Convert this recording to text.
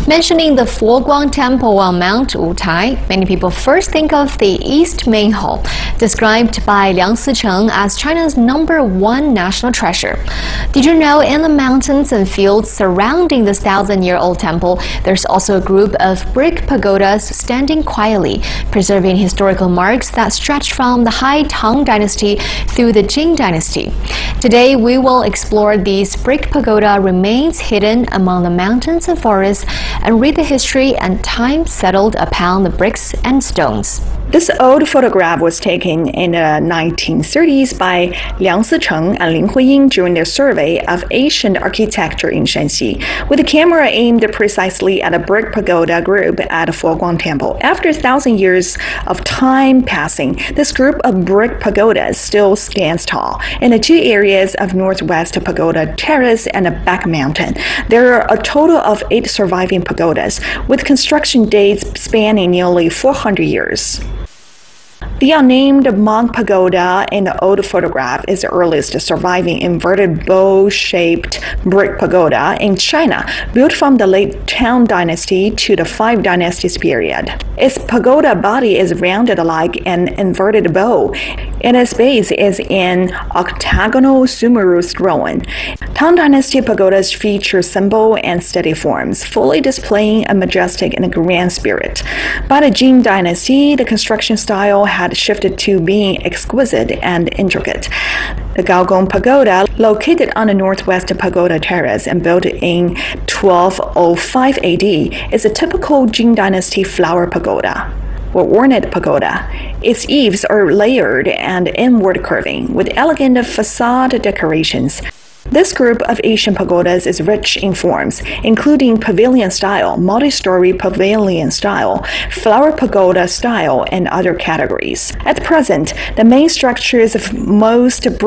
Mentioning the Foguang Temple on Mount Wutai, many people first think of the East Main Hall, described by Liang Sicheng as China's #1 national treasure. Did you know in the mountains and fields surrounding this 1,000-year-old temple, there's also a group of brick pagodas standing quietly, preserving historical marks that stretch from the Hai Tang Dynasty through the Jing Dynasty. Today, we will explore these brick pagoda remains hidden among the mountains and forests and read the history and time settled upon the bricks and stones. This old photograph was taken in the 1930s by Liang Sicheng and Lin Huiying during their survey of ancient architecture in Shanxi, with the camera aimed precisely at a brick pagoda group at Foguang Temple. After 1,000 years of time passing, this group of brick pagodas still stands tall in the two areas of Northwest Pagoda Terrace and the Back Mountain. There are a total of 8 surviving pagodas, with construction dates spanning nearly 400 years. The unnamed monk pagoda in the old photograph is the earliest surviving inverted bow-shaped brick pagoda in China, built from the late Tang Dynasty to the Five Dynasties period. Its pagoda body is rounded like an inverted bow, and its base is an octagonal Sumeru throne. Tang Dynasty pagodas feature simple and steady forms, fully displaying a majestic and grand spirit. By the Jing Dynasty, the construction style had shifted to being exquisite and intricate. The Gaogong Pagoda, located on the Northwest Pagoda Terrace and built in 1205 AD, is a typical Jing Dynasty flower pagoda, or ornate pagoda. Its eaves are layered and inward curving, with elegant facade decorations. This group of Asian pagodas is rich in forms, including pavilion style, multi-story pavilion style, flower pagoda style, and other categories. At present, the main structures of most